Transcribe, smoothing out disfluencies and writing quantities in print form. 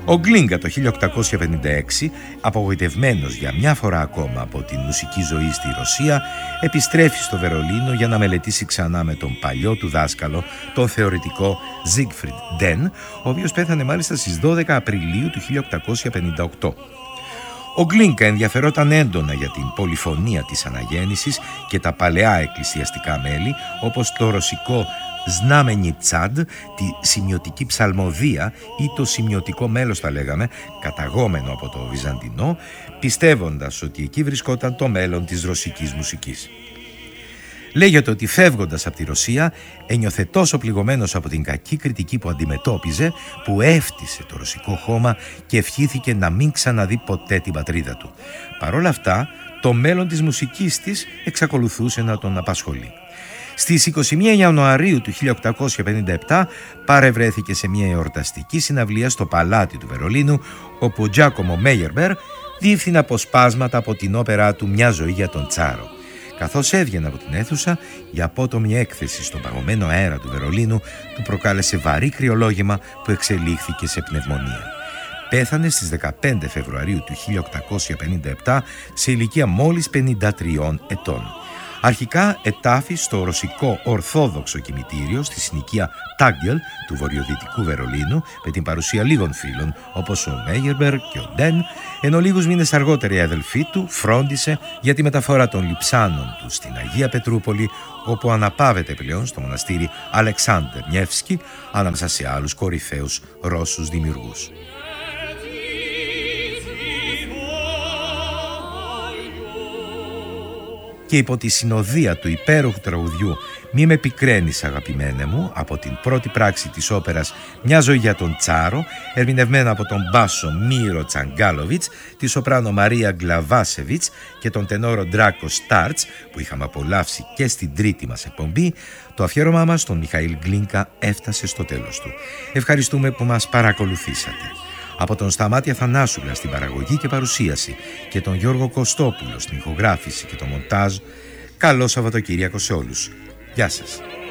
Ο Γκλίνκα το 1856, απογοητευμένος για μια φορά ακόμα από την μουσική ζωή στη Ρωσία, επιστρέφει στο Βερολίνο για να μελετήσει ξανά με τον παλιό του δάσκαλο, τον θεωρητικό Siegfried Denn, ο οποίος πέθανε μάλιστα στις 12 Απριλίου του 1858. Ο Γκλίνκα ενδιαφερόταν έντονα για την πολυφωνία της αναγέννησης και τα παλαιά εκκλησιαστικά μέλη, όπως το ρωσικό Znameni Tsad, τη σημειωτική ψαλμοδία ή το σημειωτικό μέλος θα λέγαμε, καταγόμενο από το Βυζαντινό, πιστεύοντας ότι εκεί βρισκόταν το μέλλον της ρωσικής μουσικής. Λέγεται ότι φεύγοντας από τη Ρωσία ένιωθε τόσο πληγωμένος από την κακή κριτική που αντιμετώπιζε, που έφτισε το ρωσικό χώμα και ευχήθηκε να μην ξαναδεί ποτέ την πατρίδα του. Παρ' όλα αυτά, το μέλλον της μουσικής της εξακολουθούσε να τον απασχολεί. Στις 21 Ιανουαρίου του 1857 παρευρέθηκε σε μια εορταστική συναυλία στο Παλάτι του Βερολίνου, όπου ο Τζάκομο Μέιερμπερ διεύθυνε αποσπάσματα από την όπερά του «Μια ζωή για τον Τσάρο». Καθώς έβγαινε από την αίθουσα, η απότομη έκθεση στον παγωμένο αέρα του Βερολίνου του προκάλεσε βαρύ κρυολόγημα που εξελίχθηκε σε πνευμονία. Πέθανε στις 15 Φεβρουαρίου του 1857 σε ηλικία μόλις 53 ετών. Αρχικά ετάφη στο ρωσικό ορθόδοξο κημητήριο στη συνοικία Τάγκελ του βορειοδυτικού Βερολίνου, με την παρουσία λίγων φίλων όπως ο Μέιερμπερ και ο Ντεν, ενώ λίγους μήνες αργότερα η αδελφή του φρόντισε για τη μεταφορά των λειψάνων του στην Αγία Πετρούπολη, όπου αναπαύεται πλέον στο μοναστήρι Αλεξάνδερ Νιεύσκι, ανάμεσα σε άλλους κορυφαίους Ρώσους δημιουργούς. Και υπό τη συνοδεία του υπέροχου τραγουδιού «Μη με πικραίνεις αγαπημένε μου», από την πρώτη πράξη της όπερας «Μια ζωή για τον Τσάρο», ερμηνευμένα από τον μπάσο Μύρο Τσαγκάλοβιτς, τη σοπράνο Μαρία Γκλαβάσεβιτς και τον τενόρο Ντράκο Στάρτς, που είχαμε απολαύσει και στην τρίτη μας εκπομπή, το αφιέρωμά μας στον Μιχαήλ Γκλίνκα έφτασε στο τέλος του. Ευχαριστούμε που μας παρακολουθήσατε. Από τον Σταμάτη Αθανάσουλα στην παραγωγή και παρουσίαση και τον Γιώργο Κωστόπουλο στην ηχογράφηση και το μοντάζ, καλό Σαββατοκύριακο σε όλους. Γεια σας.